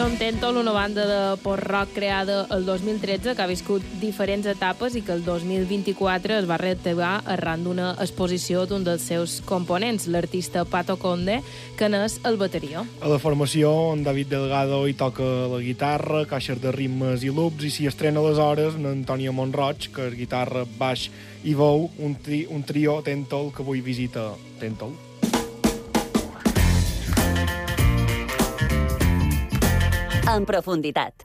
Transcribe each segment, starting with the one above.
Som Tentol, una banda de post-rock creada el 2013 que ha viscut diferents etapes i que el 2024 es va reactivar arran d'una exposició d'un dels seus components, l'artista Pato Conde, que n'és el bateria. A la formació, en David Delgado hi toca la guitarra, caixes de ritmes i loops, i s'hi estrena aleshores en Antònia Montroig, que és guitarra, baix i veu, un trio Tentol que avui visita Tentol. En profunditat.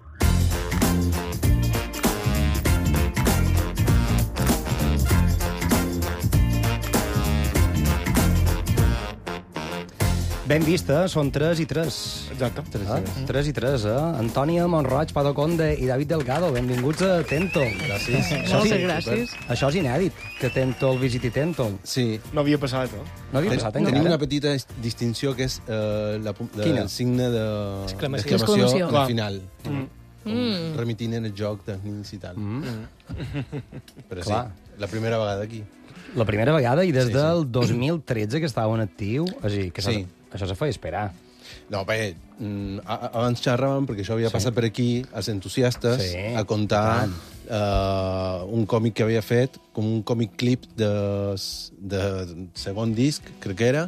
Ben vista, són 3 i 3. Exacte. 3 i 3, Antònia Montroig, Pato Conde i David Delgado. Benvinguts a Tentol. Gràcies. Moltes gràcies. Això és inèdit, que Tentol visiti Tentol. Sí. No havia passat, No havia passat encara. Tenim una petita distinció que és el signe d'exclamació al final. Remitint en el joc dels nins i tal. Però sí, la primera vegada aquí. La primera vegada i des del 2013 que estàveu en actiu. O sigui, que això se feia esperar. No, bé, abans xerràvem, perquè això havia passat per aquí, els entusiastes, a contar un còmic que havia fet, com un còmic clip de segon disc, crec que era,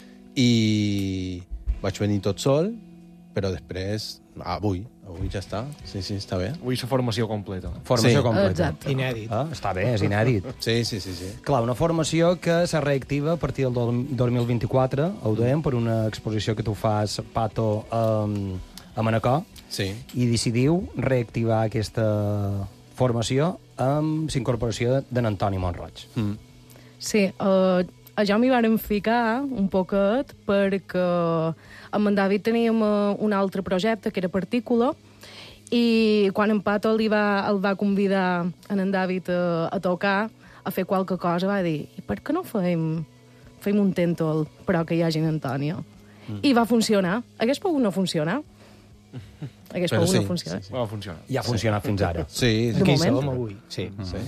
i vaig venir tot sol, però després, avui ja està. Sí, està bé. Avui la formació completa. Formació completa. Exacte. Inèdit. Està bé, és inèdit. Sí. Clar, una formació que se reactiva a partir del 2024, ho dèiem, per una exposició que tu fas, Pato, a Manacor, i decidiu reactivar aquesta formació amb l'incorporació d'en Antoni Montroig. Sí, jo m'hi vàrem ficar un poquet perquè amb en David teníem un altre projecte que era Partícula, i quan en Pato el va convidar en David a tocar, a fer qualque cosa, va dir, i per què no fem un Tentol, però que hi hagi en Antònia? I va funcionar. Hagués pogut no funcionar. Hagués pogut no funcionar. Va funcionar. I ha funcionat fins ara. Sí. Aquí som avui. Sí.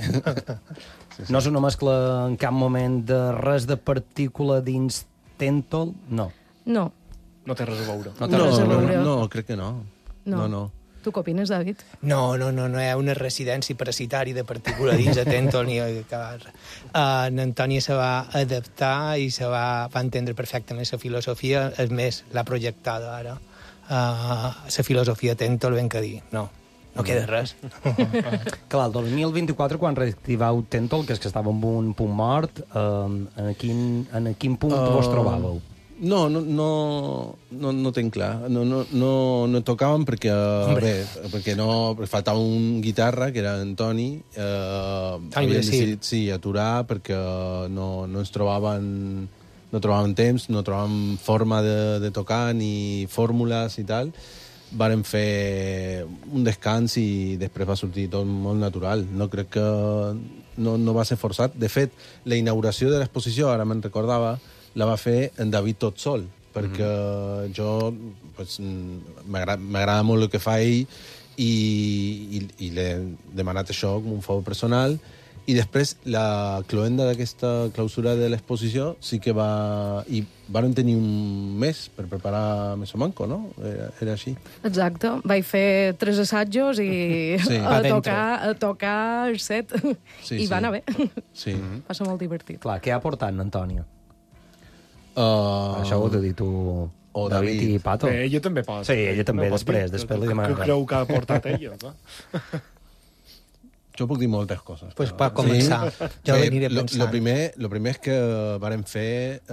No és una mescla en cap moment de res de Partícula dins Tentol? No. No. No té res a veure. No, crec que no. No. Tu què opines, David? No hi ha una residència parasitària de partícula dins de Tentol ni a acabar. En Antònia se va adaptar i va entendre perfectament la filosofia, és més, l'ha projectada ara. La filosofia Tentol, ben que dir, no queda res. Clar, el 2024, quan reactivau Tentol, que és que estava en un punt mort, en quin punt vos trobàveu? No tenc clar. No tocàvem perquè faltava un guitarra, que era Antoni. Havien decidit aturar perquè no ens trobàvem temps, no trobàvem forma de tocar ni fórmules i tal. Vàrem fer un descans i després va sortir tot molt natural. No crec que no va ser forçat. De fet, la inauguració de l'exposició, ara me'n recordava, la va fer en David tot sol, perquè jo m'agrada molt el que fa ell i l'he demanat això com un favor personal, i després la cloenda d'aquesta clausura de l'exposició sí que varen tenir un mes per preparar Mesomanco, no? Era així. Exacte. Vaig fer 3 assajos i a tocar el set, i va anar bé. Sí. Va ser molt divertit. Clar, què ha portat en Antònia? Això ho he dit tu, David i Pato. Ella també pot. Sí, ella també, després li demanarà. Què creu que ha portat ella? Jo puc dir moltes coses. Pues per començar, jo aniré pensant. Lo primer és que vàrem fer